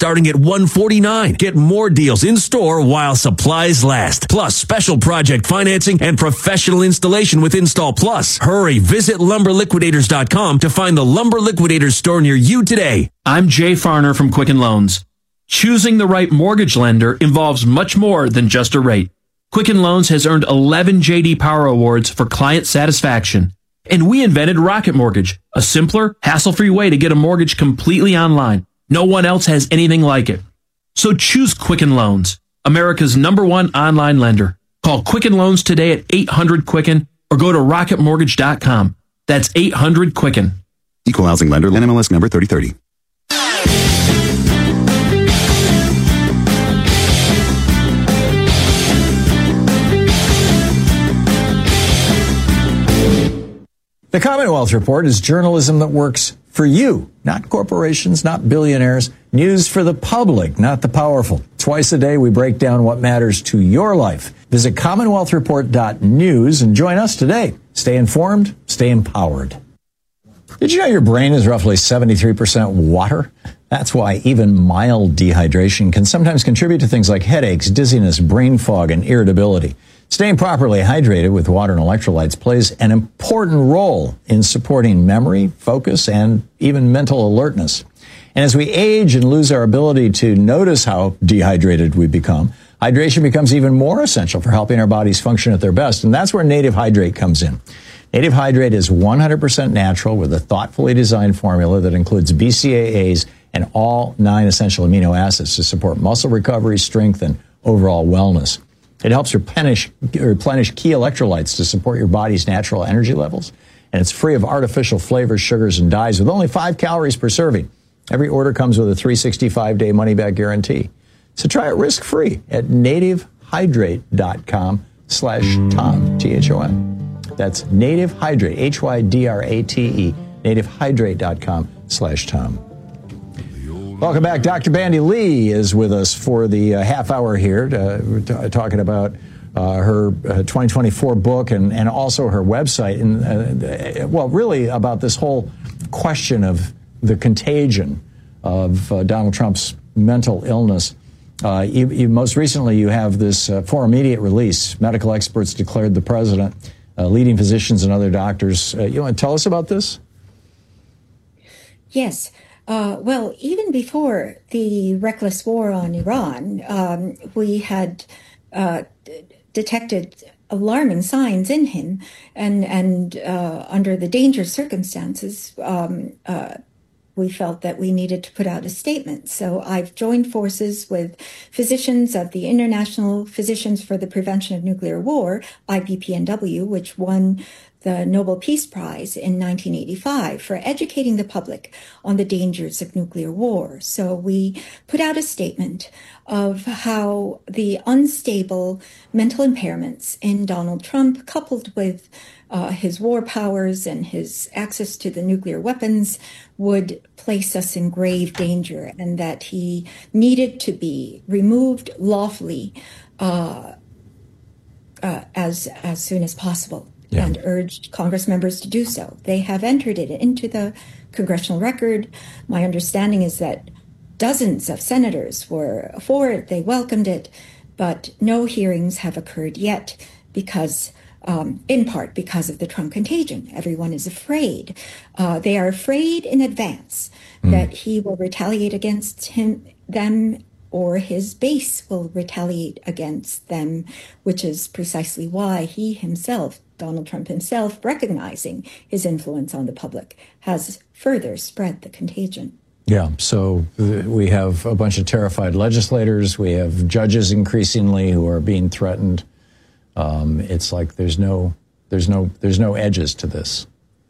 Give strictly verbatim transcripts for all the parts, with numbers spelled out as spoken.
starting at one hundred forty-nine dollars. Get more deals in store while supplies last. Plus, special project financing and professional installation with Install Plus. Hurry, visit lumber liquidators dot com to find the Lumber Liquidators store near you today. I'm Jay Farner from Quicken Loans. Choosing the right mortgage lender involves much more than just a rate. Quicken Loans has earned eleven J D Power Awards for client satisfaction. And we invented Rocket Mortgage, a simpler, hassle-free way to get a mortgage completely online. No one else has anything like it. So choose Quicken Loans, America's number one online lender. Call Quicken Loans today at eight hundred Quicken or go to rocket mortgage dot com. That's eight hundred Quicken. Equal housing lender, N M L S number thirty thirty. The Commonwealth Report is journalism that works for you, not corporations, not billionaires. News for the public, not the powerful. Twice a day, we break down what matters to your life. Visit commonwealth report dot news and join us today. Stay informed, stay empowered. Did you know your brain is roughly seventy-three percent water? That's why even mild dehydration can sometimes contribute to things like headaches, dizziness, brain fog, and irritability. Staying properly hydrated with water and electrolytes plays an important role in supporting memory, focus, and even mental alertness. And as we age and lose our ability to notice how dehydrated we become, hydration becomes even more essential for helping our bodies function at their best. And that's where Native Hydrate comes in. Native Hydrate is one hundred percent natural with a thoughtfully designed formula that includes B C A As and all nine essential amino acids to support muscle recovery, strength, and overall wellness. It helps replenish, replenish key electrolytes to support your body's natural energy levels. And it's free of artificial flavors, sugars, and dyes with only five calories per serving. Every order comes with a three hundred sixty-five day money-back guarantee. So try it risk-free at native hydrate dot com slash Tom, T H O M. That's Native Hydrate, H Y D R A T E, native hydrate dot com slash Tom. Welcome back. Doctor Bandy Lee is with us for the uh, half hour here, to, to, talking about uh, her uh, twenty twenty-four book and, and also her website. And uh, well, really about this whole question of the contagion of uh, Donald Trump's mental illness. Uh, you, you, most recently, you have this uh, for immediate release. Medical experts declared the president, uh, leading physicians and other doctors. Uh, you want to tell us about this? Yes. Uh, well, even before the reckless war on Iran, um, we had uh, d- detected alarming signs in him, and and uh, under the dangerous circumstances, um, uh, we felt that we needed to put out a statement. So I've joined forces with physicians at the International Physicians for the Prevention of Nuclear War, I P P N W, which won the Nobel Peace Prize in nineteen eighty-five for educating the public on the dangers of nuclear war. So we put out a statement of how the unstable mental impairments in Donald Trump, coupled with uh, his war powers and his access to the nuclear weapons, would place us in grave danger, and that he needed to be removed lawfully uh, uh, as as soon as possible. Yeah. And urged Congress members to do so. They have entered it into the congressional record. My understanding is that dozens of senators were for it. They welcomed it, but no hearings have occurred yet because, um, in part because of the Trump contagion. Everyone is afraid. Uh, they are afraid in advance mm. that he will retaliate against him, them, or his base will retaliate against them, which is precisely why he himself, Donald Trump himself, recognizing his influence on the public, has further spread the contagion. Yeah, so we have a bunch of terrified legislators. We have judges increasingly who are being threatened. Um, it's like there's no, there's no, there's no edges to this.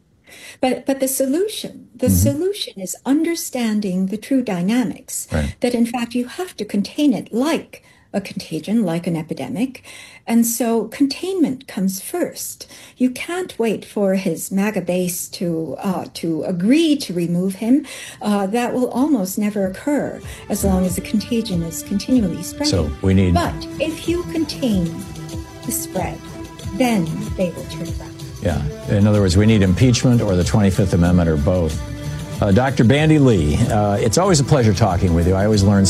But but the solution, the mm-hmm. solution is understanding the true dynamics, right. That in fact you have to contain it like a contagion, like an epidemic. And so containment comes first. You can't wait for his MAGA base to uh, to agree to remove him. Uh, that will almost never occur as long as the contagion is continually spreading. So we need. But if you contain the spread, then they will turn around. Yeah. In other words, we need impeachment or the twenty-fifth Amendment or both. Uh, Doctor Bandy Lee, uh, it's always a pleasure talking with you. I always learn